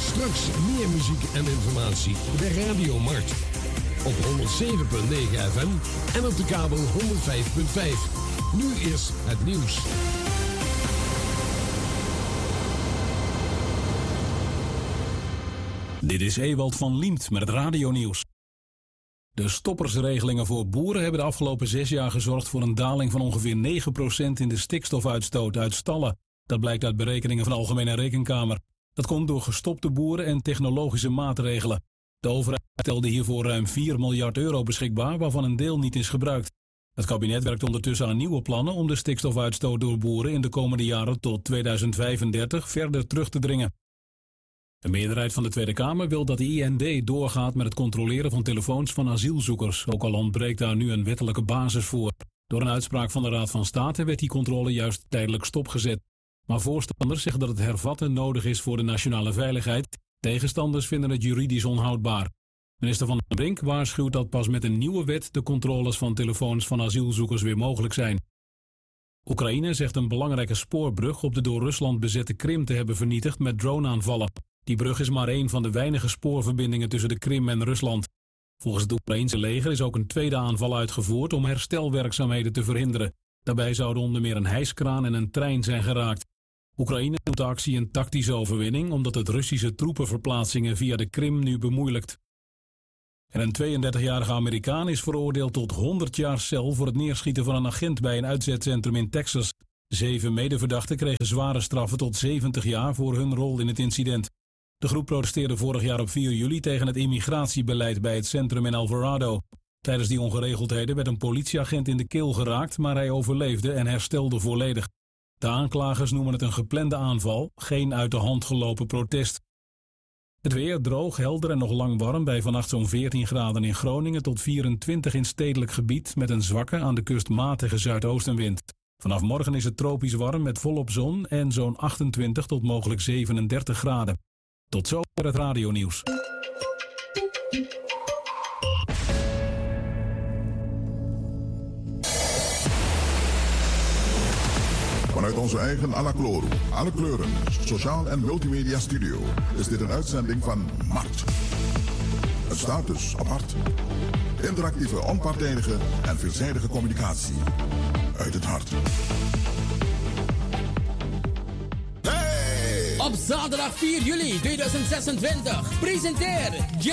Straks meer muziek en informatie bij Radio Mart. Op 107.9 FM en op de kabel 105.5. Nu is het nieuws. Dit is Ewald van Liemt met het radionieuws. De stoppersregelingen voor boeren hebben de afgelopen 6 jaar gezorgd voor een daling van ongeveer 9% in de stikstofuitstoot uit stallen. Dat blijkt uit berekeningen van de Algemene Rekenkamer. Dat komt door gestopte boeren en technologische maatregelen. De overheid stelde hiervoor ruim 4 miljard euro beschikbaar, waarvan een deel niet is gebruikt. Het kabinet werkt ondertussen aan nieuwe plannen om de stikstofuitstoot door boeren in de komende jaren tot 2035 verder terug te dringen. Een meerderheid van de Tweede Kamer wil dat de IND doorgaat met het controleren van telefoons van asielzoekers, ook al ontbreekt daar nu een wettelijke basis voor. Door een uitspraak van de Raad van State werd die controle juist tijdelijk stopgezet. Maar voorstanders zeggen dat het hervatten nodig is voor de nationale veiligheid. Tegenstanders vinden het juridisch onhoudbaar. Minister Van den Brink waarschuwt dat pas met een nieuwe wet de controles van telefoons van asielzoekers weer mogelijk zijn. Oekraïne zegt een belangrijke spoorbrug op de door Rusland bezette Krim te hebben vernietigd met droneaanvallen. Die brug is maar één van de weinige spoorverbindingen tussen de Krim en Rusland. Volgens het Oekraïense leger is ook een tweede aanval uitgevoerd om herstelwerkzaamheden te verhinderen. Daarbij zouden onder meer een hijskraan en een trein zijn geraakt. Oekraïne noemt de actie een tactische overwinning omdat het Russische troepenverplaatsingen via de Krim nu bemoeilijkt. En een 32-jarige Amerikaan is veroordeeld tot 100 jaar cel voor het neerschieten van een agent bij een uitzetcentrum in Texas. 7 medeverdachten kregen zware straffen tot 70 jaar voor hun rol in het incident. De groep protesteerde vorig jaar op 4 juli tegen het immigratiebeleid bij het centrum in Alvarado. Tijdens die ongeregeldheden werd een politieagent in de keel geraakt, maar hij overleefde en herstelde volledig. De aanklagers noemen het een geplande aanval, geen uit de hand gelopen protest. Het weer droog, helder en nog lang warm bij vannacht zo'n 14 graden in Groningen tot 24 in stedelijk gebied met een zwakke aan de kust matige zuidoostenwind. Vanaf morgen is het tropisch warm met volop zon en zo'n 28 tot mogelijk 37 graden. Tot zover het radionieuws. Vanuit onze eigen Alacloro, alle kleuren, sociaal en multimedia studio is dit een uitzending van Mart. Het staat dus apart. Interactieve, onpartijdige en veelzijdige communicatie uit het hart. Op zaterdag 4 juli 2026 presenteer